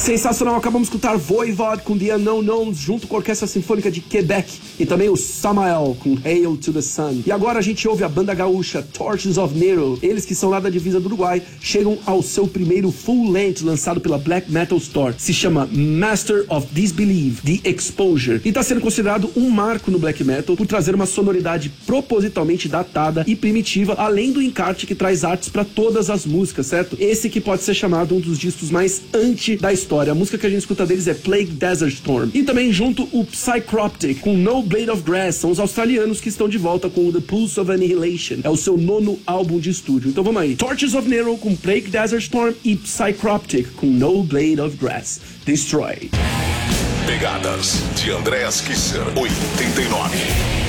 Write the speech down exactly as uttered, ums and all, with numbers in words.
Sensacional, acabamos de escutar Voivod com The Unknown Knowns junto com a Orquestra Sinfônica de Quebec e também o Samael com Hail to the Sun. E agora a gente ouve a banda gaúcha Torches of Nero. Eles que são lá da divisa do Uruguai chegam ao seu primeiro full length lançado pela Black Metal Store. Se chama Master of Disbelief, The Exposure, e está sendo considerado um marco no black metal por trazer uma sonoridade propositalmente datada e primitiva, além do encarte que traz artes para todas as músicas, certo? Esse que pode ser chamado um dos discos mais anti da história. A música que a gente escuta deles é Plague Desert Storm. E também junto o Psychroptic com No Blade of Grass. São os australianos que estão de volta com The Pulse of Annihilation. É o seu nono álbum de estúdio. Então vamos aí. Torches of Nero com Plague Desert Storm e Psychroptic com No Blade of Grass. Destroy. Pegadas de Andreas Kisser, oitenta e nove.